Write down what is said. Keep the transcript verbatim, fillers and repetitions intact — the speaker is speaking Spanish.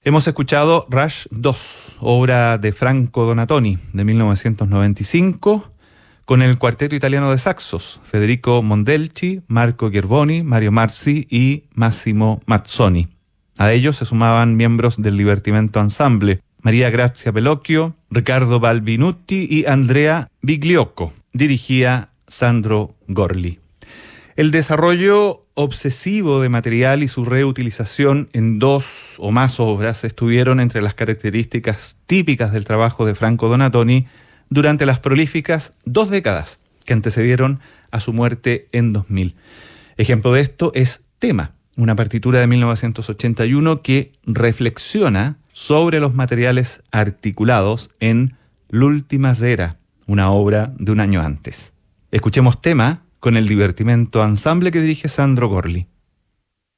Hemos escuchado Rush dos, obra de Franco Donatoni, de mil novecientos noventa y cinco, con el cuarteto italiano de saxos, Federico Mondelchi, Marco Gherboni, Mario Marzi y Massimo Mazzoni. A ellos se sumaban miembros del Divertimento Ensemble, María Grazia Pelocchio, Riccardo Balbinutti y Andrea Bigliocco. Dirigía Sandro Gorli. El desarrollo obsesivo de material y su reutilización en dos o más obras estuvieron entre las características típicas del trabajo de Franco Donatoni durante las prolíficas dos décadas que antecedieron a su muerte en dos mil. Ejemplo de esto es Tema, una partitura de mil novecientos ochenta y uno que reflexiona sobre los materiales articulados en L'ultima sera, una obra de un año antes. Escuchemos Tema con el Divertimento Ensemble que dirige Sandro Gorli.